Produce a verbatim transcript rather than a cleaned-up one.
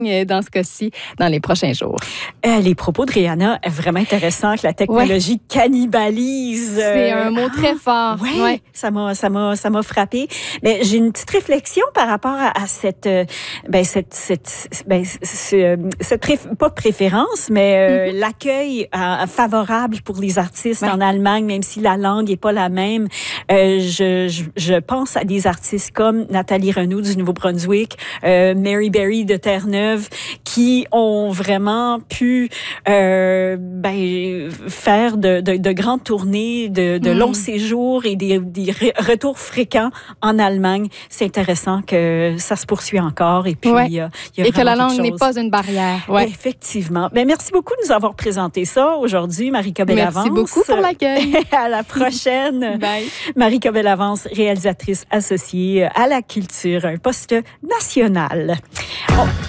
dans ce cas-ci, dans les prochains jours. Euh, les propos de Rihanna, vraiment intéressant que la technologie ouais. cannibalise. C'est un mot ah, très fort. Oui, ouais. ça m'a, ça m'a, ça m'a frappé. Mais j'ai une petite réflexion par rapport à, à cette, ben cette, cette, ben ce, cette pré, pas préférence, mais euh, mm-hmm. l'accueil euh, favorable pour les artistes ouais. en Allemagne, même si la langue n'est pas la même. Euh, je, je, je pense à des artistes comme Nathalie Renaud du Nouveau-Brunswick, euh, Mary Berry de Terre-Neuve, qui ont vraiment pu euh, ben, faire de, de, de grandes tournées, de, de mmh. longs séjours et des, des retours fréquents en Allemagne. C'est intéressant que ça se poursuit encore. Et puis, ouais. il y a, il y a et que la langue n'est pas une barrière. Ouais. Effectivement. Ben, merci beaucoup de nous avoir présenté ça aujourd'hui, Marika Bellavance. Merci beaucoup pour l'accueil. À la prochaine. Bye. Marika Bellavance, réalisatrice associée à la culture, un poste national. On...